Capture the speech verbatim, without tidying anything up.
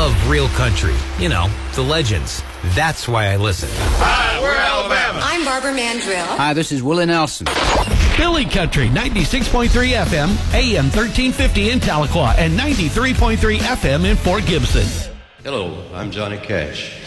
love real country. You know, the legends. That's why I listen. Hi, we're Alabama. I'm Barbara Mandrill. Hi, this is Willie Nelson. Billy Country, ninety-six point three F M, A M thirteen fifty in Tahlequah, and ninety-three point three F M in Fort Gibson. Hello, I'm Johnny Cash.